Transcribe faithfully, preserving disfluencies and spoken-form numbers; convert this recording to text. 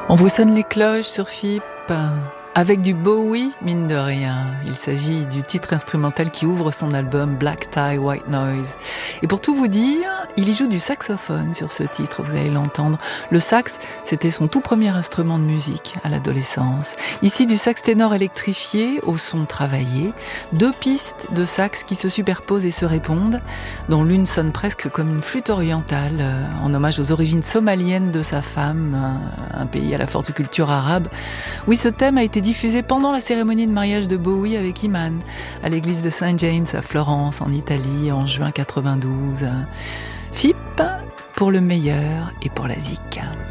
On vous sonne les cloches sur F I P avec du Bowie, mine de rien. Il s'agit du titre instrumental qui ouvre son album Black Tie, White Noise. Et pour tout vous dire, il y joue du saxophone sur ce titre, vous allez l'entendre. Le sax, c'était son tout premier instrument de musique à l'adolescence. Ici, du sax ténor électrifié au son travaillé. Deux pistes de sax qui se superposent et se répondent, dont l'une sonne presque comme une flûte orientale, euh, en hommage aux origines somaliennes de sa femme, un, un pays à la forte culture arabe. Oui, ce thème a été diffusé pendant la cérémonie de mariage de Bowie avec Iman, à l'église de Saint James à Florence, en Italie, en juin quatre-vingt-douze. F I P pour le meilleur et pour la zik.